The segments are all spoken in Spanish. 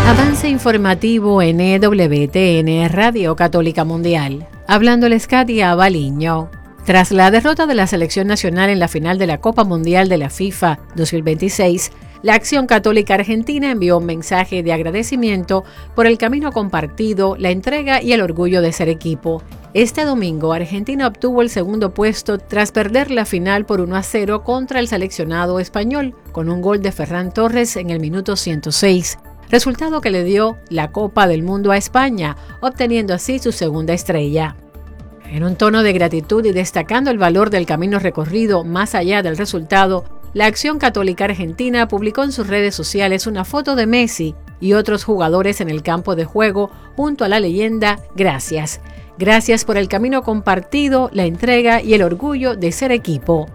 Avance informativo en EWTN Radio Católica Mundial. Hablándoles Katia Baliño. Tras la derrota de la selección nacional en la final de la Copa Mundial de la FIFA 2026, la Acción Católica Argentina envió un mensaje de agradecimiento por el camino compartido, la entrega y el orgullo de ser equipo. Este domingo, Argentina obtuvo el segundo puesto tras perder la final por 1-0 contra el seleccionado español, con un gol de Ferran Torres en el minuto 106. Resultado que le dio la Copa del Mundo a España, obteniendo así su segunda estrella. En un tono de gratitud y destacando el valor del camino recorrido más allá del resultado, la Acción Católica Argentina publicó en sus redes sociales una foto de Messi y otros jugadores en el campo de juego junto a la leyenda «Gracias». Gracias por el camino compartido, la entrega y el orgullo de ser equipo.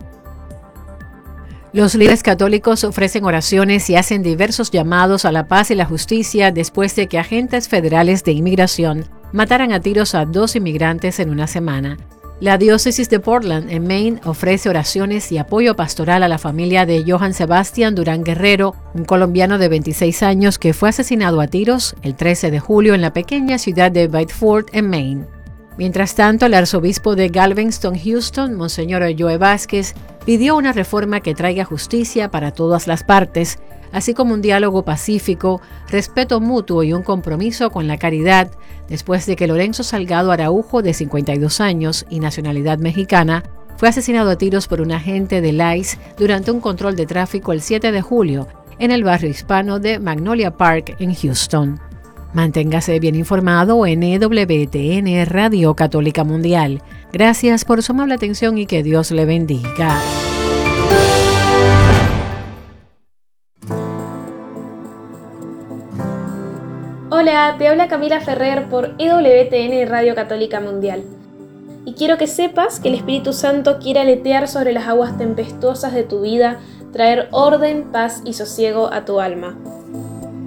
Los líderes católicos ofrecen oraciones y hacen diversos llamados a la paz y la justicia después de que agentes federales de inmigración mataran a tiros a 2 inmigrantes en una semana. La diócesis de Portland, en Maine, ofrece oraciones y apoyo pastoral a la familia de Johann Sebastián Durán Guerrero, un colombiano de 26 años que fue asesinado a tiros el 13 de julio en la pequeña ciudad de Bedford, en Maine. Mientras tanto, el arzobispo de Galveston, Houston, Monseñor Joe Vázquez, pidió una reforma que traiga justicia para todas las partes, así como un diálogo pacífico, respeto mutuo y un compromiso con la caridad, después de que Lorenzo Salgado Araujo, de 52 años y nacionalidad mexicana, fue asesinado a tiros por un agente del ICE durante un control de tráfico el 7 de julio en el barrio hispano de Magnolia Park, en Houston. Manténgase bien informado en EWTN Radio Católica Mundial. Gracias por su amable atención y que Dios le bendiga. Hola, te habla Camila Ferrer por EWTN Radio Católica Mundial. Y quiero que sepas que el Espíritu Santo quiere aletear sobre las aguas tempestuosas de tu vida, traer orden, paz y sosiego a tu alma.